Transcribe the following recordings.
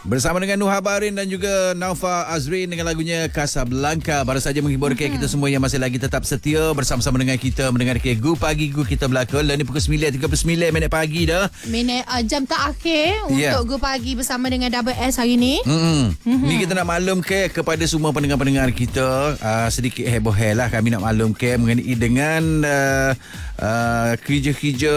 Bersama dengan Nuh Habarin dan juga Naufa Azrin dengan lagunya Casablanca. Baru saja menghibur kita semua yang masih lagi tetap setia bersama-sama dengan kita mendengar Gu Pagi Gu kita belaka. Ini pukul 9.39 minit pagi dah. Jam terakhir untuk Gu Pagi bersama dengan Double S hari ni. Ni kita nak maklum kepada semua pendengar-pendengar kita, sedikit heboh lah kami nak maklum mengenai dengan kerja-kerja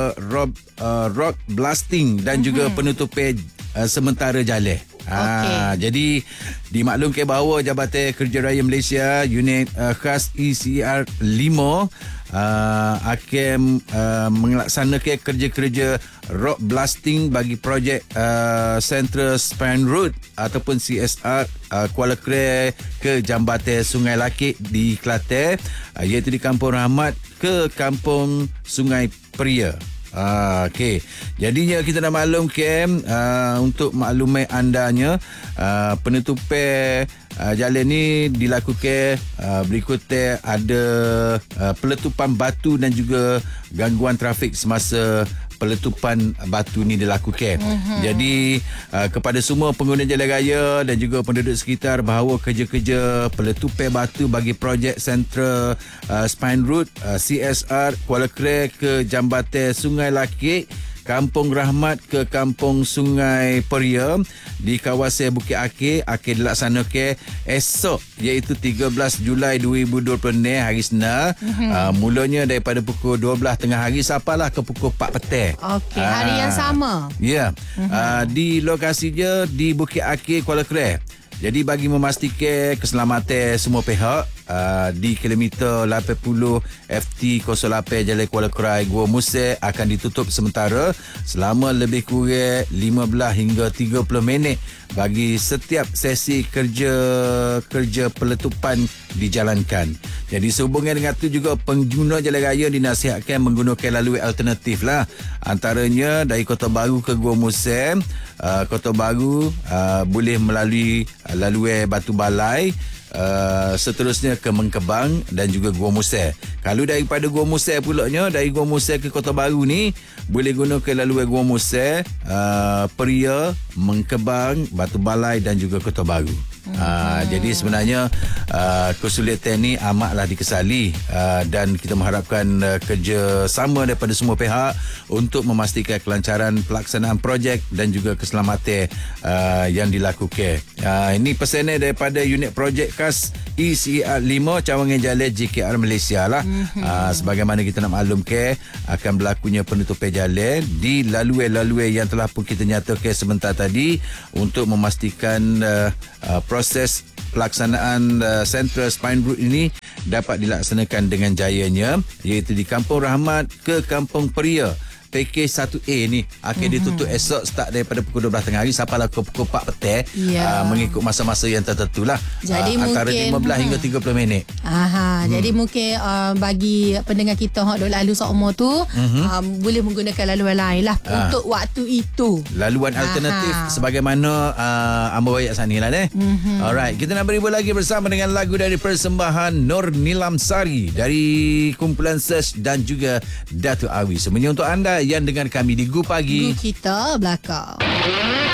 rock blasting dan juga penutupan sementara jalan. Jadi dimaklumkan bahawa Jabatan Kerja Raya Malaysia unit khas ECR 5 akan melaksanakan kerja-kerja rock blasting bagi projek Central Spine Road ataupun CSR Kuala Krai ke Jambatan Sungai Lakit di Kelantan, iaitu di Kampung Rahmat ke Kampung Sungai Peria. Okey. Jadinya kita nak maklum untuk maklumat andanya, penutupan jalan ni dilakukan berikutnya ada peletupan batu dan juga gangguan trafik semasa peletupan batu ni dilakukan. Jadi kepada semua pengguna jalan raya dan juga penduduk sekitar bahawa kerja-kerja peletupan batu bagi projek Central Spine Road CSR Kuala Krai ke Jambatan Sungai Lakit, Kampung Rahmat ke Kampung Sungai Peria di kawasan Bukit Akir akan dilaksanakan esok, iaitu 13 Julai 2020 hari Senin. Mulanya daripada pukul 12 tengah hari sampailah ke pukul 4 petang. Okey, hari yang sama. Ya. Di lokasinya di Bukit Akir Kuala Krai. Jadi bagi memastikan keselamatan semua pihak, di kilometer 80 FT 08 Jalan Kuala Krai Gua Musek akan ditutup sementara selama lebih kurang 15 hingga 30 minit bagi setiap sesi kerja peletupan dijalankan. Jadi sehubungan dengan itu juga pengguna jalan raya dinasihatkan menggunakan laluan alternatif lah. Antaranya dari Kota Baru ke Gua Musek, Kota Baru boleh melalui laluan Batu Balai, seterusnya ke Mengkebang dan juga Gua Musek. Kalau daripada Gua Musek pulaknya, dari Gua Musek ke Kota Baru ni boleh gunakan laluan Gua Musek, Peria, Mengkebang, Batu Balai dan juga Kota Baru. Jadi sebenarnya kesulitan ni amatlah dikesali, dan kita mengharapkan kerjasama daripada semua pihak untuk memastikan kelancaran pelaksanaan projek dan juga keselamatan yang dilakukan. Ini pesanan daripada unit projek khas ECR 5 cawangan jalan JKR Malaysia lah. Sebagaimana kita nak maklumkan akan berlakunya penutupan jalan di laluan-laluan yang telah pun kita nyatakan sebentar tadi untuk memastikan proses pelaksanaan Central Spine Road ini dapat dilaksanakan dengan jayanya, iaitu di Kampung Rahmat ke Kampung Peria. Pakej 1A ni akan ditutup esok start daripada pukul 12 tengah hari sampailah ke pukul 4 petang, mengikut masa-masa yang tertentu lah. Jadi antara mungkin 15 hingga 30 minit. Jadi mungkin bagi pendengar kita duk lalu seumur tu, boleh menggunakan laluan lain lah untuk waktu itu. Laluan alternatif sebagaimana Ambo Royak sana lah Alright, kita nak beribu lagi bersama dengan lagu dari persembahan Nur Nilam Sari dari kumpulan Search dan juga Datuk Awi. Semuanya untuk anda yang dengar kami di Gu Pagi Gu kita belakang.